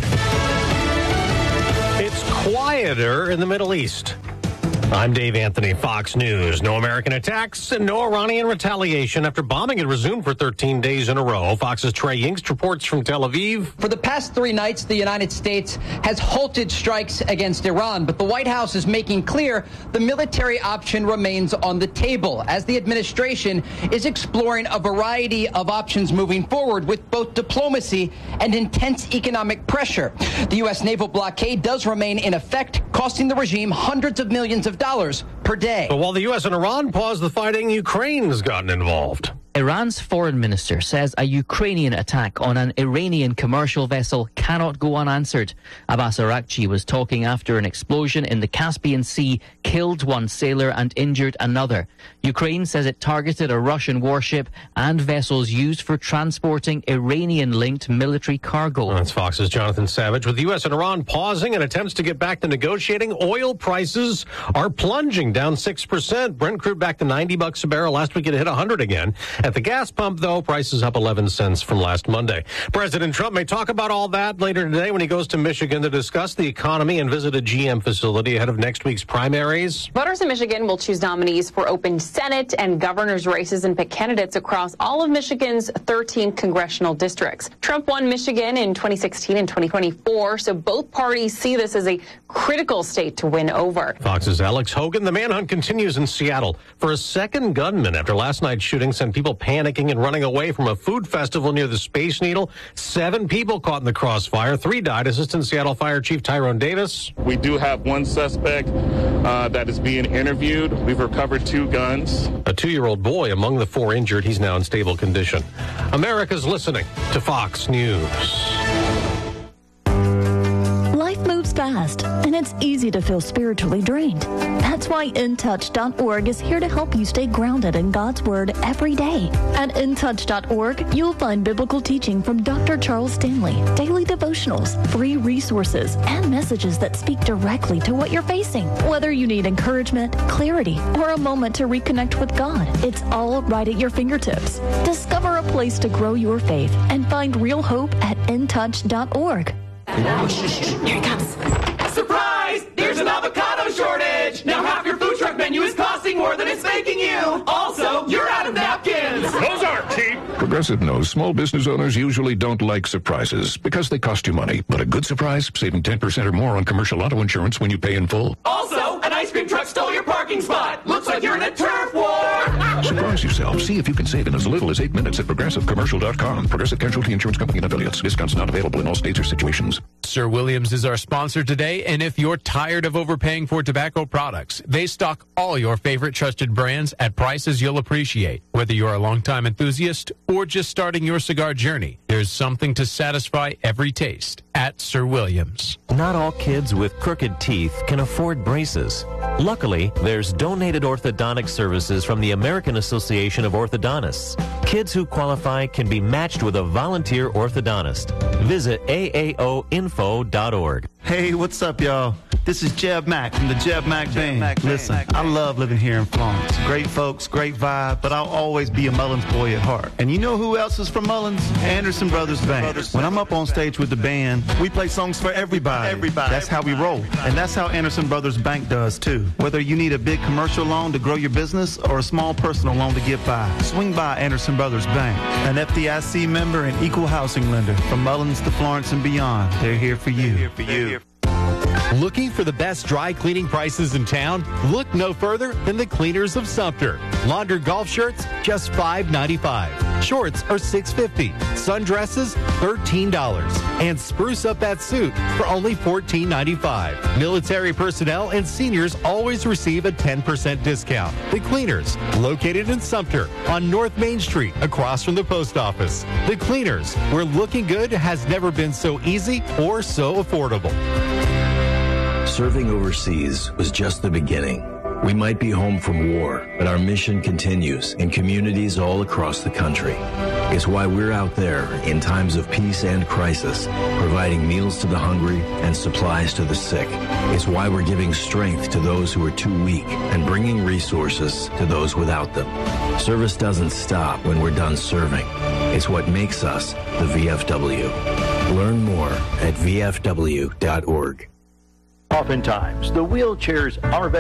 It's quieter in the Middle East. I'm Dave Anthony, Fox News. No American attacks and no Iranian retaliation after bombing had resumed for 13 days in a row. Fox's Trey Yingst reports from Tel Aviv. For the past 3 nights, the United States has halted strikes against Iran, but the White House is making clear the military option remains on the table as the administration is exploring a variety of options moving forward with both diplomacy and intense economic pressure. The U.S. naval blockade does remain in effect, costing the regime hundreds of millions of dollars per day. But while the U.S. and Iran paused the fighting, Ukraine's gotten involved. Iran's foreign minister says a Ukrainian attack on an Iranian commercial vessel cannot go unanswered. Abbas Araghchi was talking after an explosion in the Caspian Sea killed one sailor and injured another. Ukraine says it targeted a Russian warship and vessels used for transporting Iranian-linked military cargo. That's Fox's Jonathan Savage. With the U.S. and Iran pausing and attempts to get back to negotiating, oil prices are plunging, down 6%. Brent crude back to $90 a barrel. Last week it hit 100 again. At the gas pump, though, prices up 11 cents from last Monday. President Trump may talk about all that later today when he goes to Michigan to discuss the economy and visit a GM facility ahead of next week's primaries. Voters in Michigan will choose nominees for open Senate and governor's races and pick candidates across all of Michigan's 13 congressional districts. Trump won Michigan in 2016 and 2024, so both parties see this as a critical state to win over. Fox's Alex Hogan. The manhunt continues in Seattle for a second gunman after last night's shooting sent people panicking and running away from a food festival near the Space Needle. 7 people caught in the crossfire. 3 died. Assistant Seattle Fire Chief Tyrone Davis. We do have one suspect that is being interviewed. We've recovered 2 guns. A 2-year-old boy among the 4 injured. He's now in stable condition. America's listening to Fox News. Life moves fast, and it's easy to feel spiritually drained. That's why InTouch.org is here to help you stay grounded in God's Word every day. At InTouch.org, you'll find biblical teaching from Dr. Charles Stanley, daily devotionals, free resources, and messages that speak directly to what you're facing. Whether you need encouragement, clarity, or a moment to reconnect with God, it's all right at your fingertips. Discover a place to grow your faith and find real hope at InTouch.org. Here it comes. Surprise! There's an avocado shortage! Now half your food truck menu is costing more than it's making you! Also, you're out of napkins! Those aren't cheap! Progressive knows small business owners usually don't like surprises because they cost you money. But a good surprise, saving 10% or more on commercial auto insurance when you pay in full. Also, an ice cream truck stole your parking spot! Looks like you're in a turf war! Surprise yourself. See if you can save in as little as 8 minutes at ProgressiveCommercial.com. Progressive Casualty Insurance Company and affiliates. Discounts not available in all states or situations. Sir Williams is our sponsor today, and if you're tired of overpaying for tobacco products, they stock all your favorite trusted brands at prices you'll appreciate. Whether you're a longtime enthusiast or just starting your cigar journey, there's something to satisfy every taste at Sir Williams. Not all kids with crooked teeth can afford braces. Luckily, there's donated orthodontic services from the American Association of Orthodontists. Kids who qualify can be matched with a volunteer orthodontist. Visit AAOinfo.org. Hey, what's up, y'all? This is Jeb Mack from the Jeb Mack Band. Listen, I love living here in Florence. Great folks, great vibe, but I'll always be a Mullins boy at heart. And you know who else is from Mullins? Anderson Brothers Band. When I'm up on stage with the band, we play songs for everybody. That's how we roll. And that's how Anderson Brothers Bank does, too. Whether you need a big commercial loan to grow your business or a small personal loan to get by, swing by Anderson Brothers Bank. An FDIC member and equal housing lender. From Mullins to Florence and beyond, they're here for you. Looking for the best dry cleaning prices in town? Look no further than the Cleaners of Sumter. Laundered golf shirts, just $5.95. Shorts are $6.50. Sundresses, $13. And spruce up that suit for only $14.95. Military personnel and seniors always receive a 10% discount. The Cleaners, located in Sumter on North Main Street, across from the post office. The Cleaners, where looking good has never been so easy or so affordable. Serving overseas was just the beginning. We might be home from war, but our mission continues in communities all across the country. It's why we're out there in times of peace and crisis, providing meals to the hungry and supplies to the sick. It's why we're giving strength to those who are too weak and bringing resources to those without them. Service doesn't stop when we're done serving. It's what makes us the VFW. Learn more at vfw.org. Oftentimes, the wheelchairs are